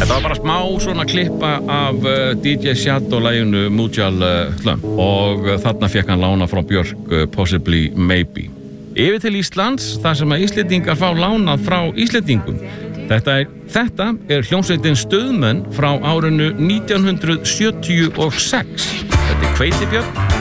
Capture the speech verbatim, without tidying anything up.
Þetta var bara smá svona klippa af uh, D J Shadow-læginu Mujal uh, Slum og uh, þarna fekk hann lána frá Björk uh, Possibly Maybe. Yfir til Íslands, þar sem að Íslendingar fá lánað frá Íslendingum. Þetta er, þetta er hljómsveitin Stuðmenn frá árinu nítján hundruð sjötíu og sex. Þetta er Hveitibjörn